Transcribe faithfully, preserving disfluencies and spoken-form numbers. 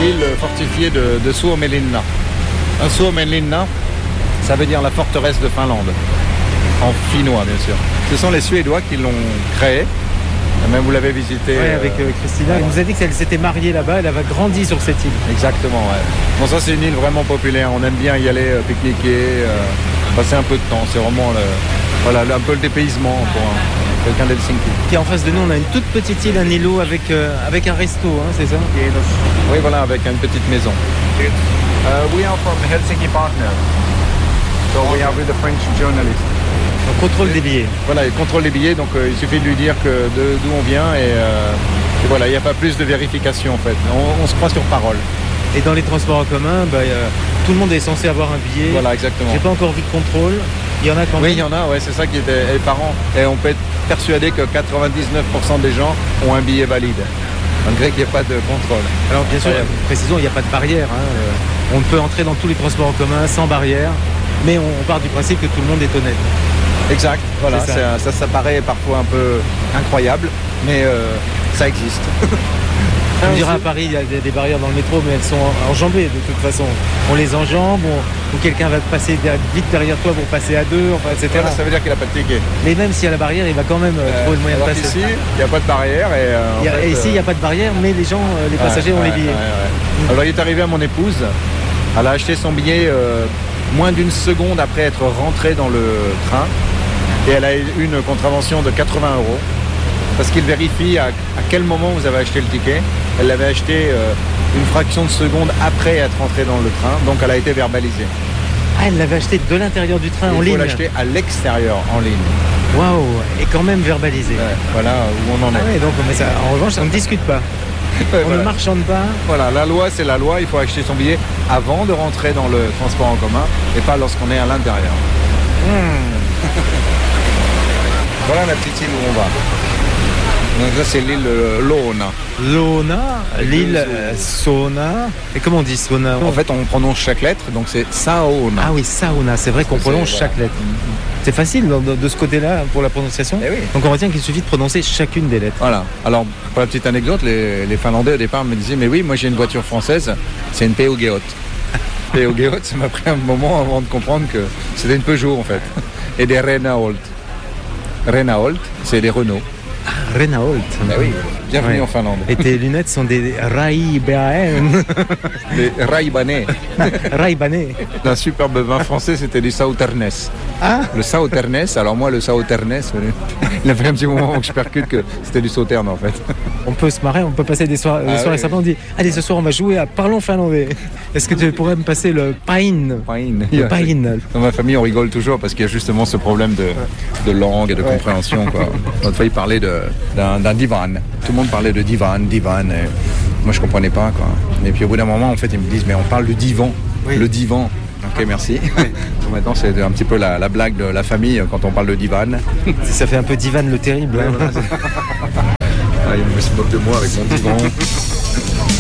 l'île fortifiée de, de Suomenlinna. Un Suomenlinna, ça veut dire la forteresse de Finlande, en finnois bien sûr. Ce sont les Suédois qui l'ont créée. Même vous l'avez visité. Oui, avec euh, Christina. Elle nous a dit qu'elle s'était mariée là-bas, elle avait grandi sur cette île. Exactement, ouais. Bon, ça c'est une île vraiment populaire. On aime bien y aller euh, pique-niquer, euh, passer un peu de temps. C'est vraiment le, voilà, un peu le dépaysement pour un, quelqu'un d'Helsinki. Puis en face de nous, on a une toute petite île, un îlot avec, euh, avec un resto, hein, c'est ça? Oui, voilà, avec une petite maison. Uh, we are from Helsinki Partner. So we are with the French journalist. On contrôle des billets. Voilà, il contrôle les billets, donc euh, il suffit de lui dire que de, d'où on vient et, euh, et voilà, il n'y a pas plus de vérification en fait. On, on se croit sur parole. Et dans les transports en commun, bah, euh, tout le monde est censé avoir un billet. Voilà, exactement. J'ai pas encore vu de contrôle. Il y en a quand même. Oui, il y en a, ouais, c'est ça qui était effarant. Et on peut être persuadé que quatre-vingt-dix-neuf pour cent des gens ont un billet valide, malgré qu'il n'y ait pas de contrôle. Alors bien sûr, précisons, il n'y a pas de barrière. Hein. Euh, on peut entrer dans tous les transports en commun sans barrière, mais on, on part du principe que tout le monde est honnête. Exact, voilà, ça. Ça, ça, ça paraît parfois un peu incroyable, mais euh, ça existe. On dirait à Paris, il y a des, des barrières dans le métro, mais elles sont enjambées de toute façon. On les enjambe, on, ou quelqu'un va passer vite derrière toi pour passer à deux, enfin, et cetera. Voilà, ça veut dire qu'il n'a pas de ticket. Mais même s'il y a la barrière, il va quand même euh, trouver le moyen de passer. Ici, il n'y a pas de barrière. Et, euh, il y a, fait, et ici, il n'y a pas de barrière, mais les gens, euh, les passagers ouais, ont ouais, les billets. Ouais, ouais. Alors il est arrivé à mon épouse, elle a acheté son billet euh, moins d'une seconde après être rentrée dans le train. Et elle a eu une contravention de quatre-vingts euros parce qu'il vérifie à, à quel moment vous avez acheté le ticket. Elle l'avait acheté euh, une fraction de seconde après être rentrée dans le train, donc elle a été verbalisée. Ah, elle l'avait acheté de l'intérieur du train Il en faut ligne. l'acheter à l'extérieur en ligne. Waouh, et quand même verbalisée. Ouais, voilà où on en est. Ah ouais, donc, mais ça, en revanche, on ne discute pas. Ouais, on voilà. ne marchande pas. Voilà, la loi c'est la loi, il faut acheter son billet avant de rentrer dans le transport en commun et pas lorsqu'on est à l'intérieur. Mmh. Voilà la petite île où on va. Donc ça c'est l'île Loona. Loona, l'île euh, Sauna. Et comment on dit Sauna? En fait on prononce chaque lettre, donc c'est Sauna. Ah oui, Sauna, c'est vrai qu'on c'est, prononce voilà. chaque lettre. C'est facile de, de ce côté-là pour la prononciation. Eh oui. Donc on retient qu'il suffit de prononcer chacune des lettres. Voilà. Alors pour la petite anecdote, les, les Finlandais au départ me disaient mais oui, moi j'ai une voiture française, c'est une P O Geot. P O Geot, ça m'a pris un moment avant de comprendre que c'était une Peugeot en fait. Et des Renault. Renault, c'est des Renault. Ah, Renault. Ah oui, bienvenue Ouais. en Finlande. Et tes lunettes sont des Ray-Ban. Les Ray-Banais. Ray-Banais. Un superbe vin français, c'était du Sauternes. Ah, Le Sauternes, alors moi le Sauternes, il a fait un petit moment que je percute que c'était du Sauterne en fait. on peut se marrer, on peut passer des soirées, des Ah soirées oui, sympas. oui. On dit, allez, ce soir on va jouer à Parlons finlandais. Est-ce que tu pourrais me passer le pain? Fine. Le pain. Dans ma famille, on rigole toujours parce qu'il y a justement ce problème de, de langue et de compréhension. Quoi. On a failli parler de, d'un, d'un divan. Tout le monde parlait de divan, divan. Et moi, je comprenais pas. Quoi. Et puis au bout d'un moment, en fait, ils me disent, mais on parle de divan. Oui. Le divan. Ok, merci. Donc, maintenant, c'est un petit peu la, la blague de la famille quand on parle de divan. Ça fait un peu divan le terrible. Ouais, hein. voilà, ah, il me se moque de moi avec mon divan.